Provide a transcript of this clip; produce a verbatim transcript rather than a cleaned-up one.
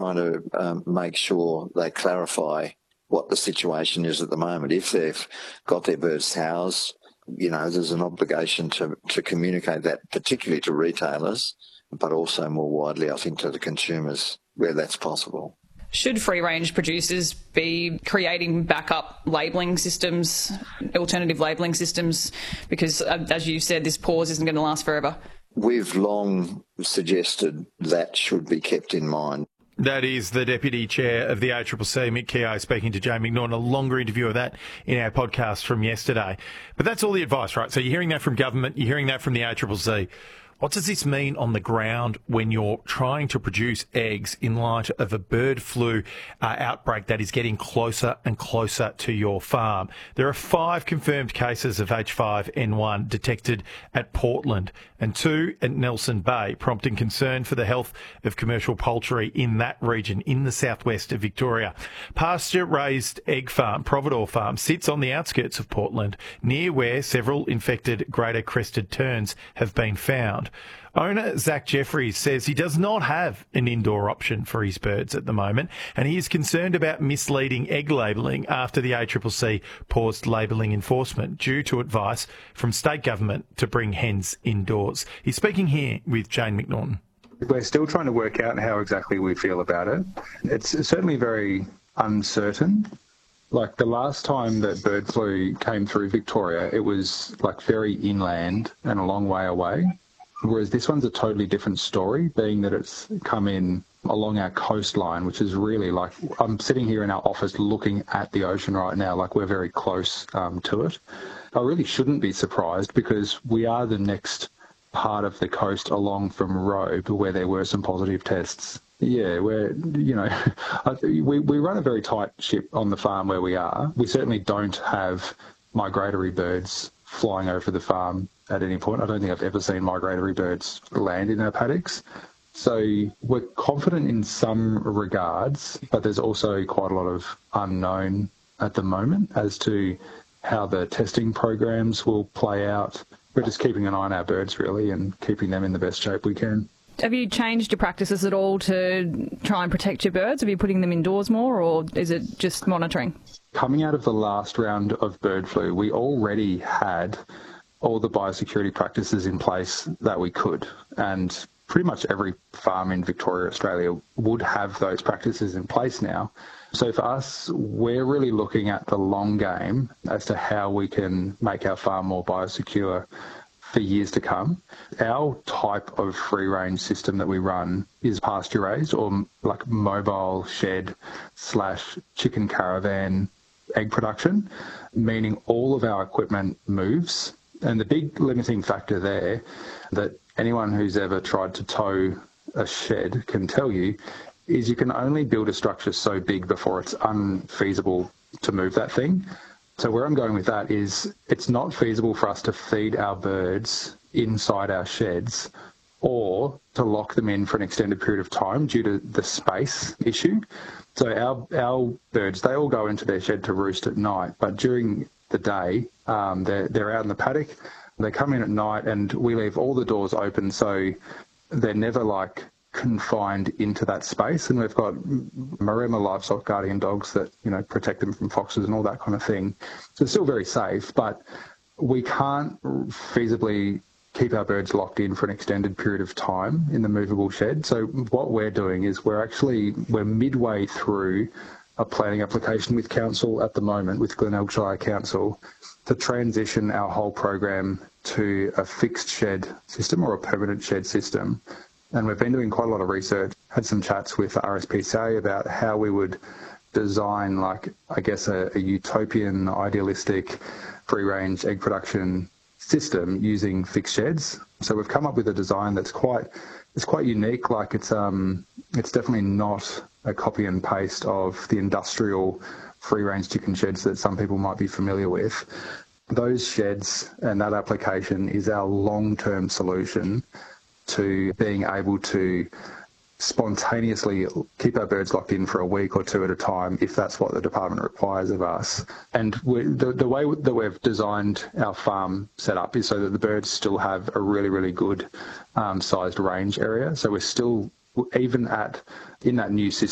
trying to um, make sure they clarify what the situation is at the moment. If they've got their birds housed, you know, there's an obligation to, to communicate that, particularly to retailers, but also more widely, I think, to the consumers where that's possible. Should free-range producers be creating backup labelling systems, alternative labelling systems? Because, uh, as you said, this pause isn't going to last forever. We've long suggested that should be kept in mind. That is the Deputy Chair of the A C C C, Mick Keogh, speaking to Jane McNaughton. A longer interview of that in our podcast from yesterday. But that's all the advice, right? So you're hearing that from government, you're hearing that from the A C C C. What does this mean on the ground when you're trying to produce eggs in light of a bird flu uh, outbreak that is getting closer and closer to your farm? There are five confirmed cases of H five N one detected at Portland and two at Nelson Bay, prompting concern for the health of commercial poultry in that region in the southwest of Victoria. Pasture-raised egg farm, Providore Farm, sits on the outskirts of Portland, near where several infected greater crested terns have been found. Owner Zach Jeffries says he does not have an indoor option for his birds at the moment, and he is concerned about misleading egg labelling after the A C C C paused labelling enforcement due to advice from state government to bring hens indoors. He's speaking here with Jane McNaughton. We're still trying to work out how exactly we feel about it. It's certainly very uncertain. Like the last time that bird flu came through Victoria, it was like very inland and a long way away. Whereas this one's a totally different story, being that it's come in along our coastline, which is really like, I'm sitting here in our office looking at the ocean right now, like we're very close um, to it. I really shouldn't be surprised because we are the next part of the coast along from Robe where there were some positive tests. Yeah, we're, you know, we, we run a very tight ship on the farm where we are. We certainly don't have migratory birds flying over the farm at any point. I don't think I've ever seen migratory birds land in our paddocks. So we're confident in some regards, but there's also quite a lot of unknown at the moment as to how the testing programs will play out. We're just keeping an eye on our birds, really, and keeping them in the best shape we can. Have you changed your practices at all to try and protect your birds? Are you putting them indoors more, or is it just monitoring? Coming out of the last round of bird flu, we already had all the biosecurity practices in place that we could. And pretty much every farm in Victoria, Australia would have those practices in place now. So for us, we're really looking at the long game as to how we can make our farm more biosecure for years to come. Our type of free-range system that we run is pasture-raised or like mobile shed slash chicken caravan egg production, meaning all of our equipment moves. And the big limiting factor there that anyone who's ever tried to tow a shed can tell you is you can only build a structure so big before it's unfeasible to move that thing. So where I'm going with that is it's not feasible for us to feed our birds inside our sheds or to lock them in for an extended period of time due to the space issue. So our our birds, they all go into their shed to roost at night, but during the day, um, they're, they're out in the paddock. They come in at night and we leave all the doors open so they're never like confined into that space. And we've got Maremma livestock guardian dogs that, you know, protect them from foxes and all that kind of thing. So it's still very safe, but we can't feasibly keep our birds locked in for an extended period of time in the movable shed. So what we're doing is we're actually, we're midway through a planning application with council at the moment, with Glenelg Shire Council, to transition our whole program to a fixed shed system or a permanent shed system. And we've been doing quite a lot of research, had some chats with the R S P C A about how we would design, like, I guess, a, a utopian, idealistic free-range egg production system using fixed sheds. So we've come up with a design that's quite, it's quite unique. Like it's, um, it's definitely not a copy and paste of the industrial free-range chicken sheds that some people might be familiar with. Those sheds and that application is our long-term solution to being able to spontaneously keep our birds locked in for a week or two at a time if that's what the department requires of us. And we, the, the way that we've designed our farm setup is so that the birds still have a really, really good um, sized range area. So we're still, even at in that new system,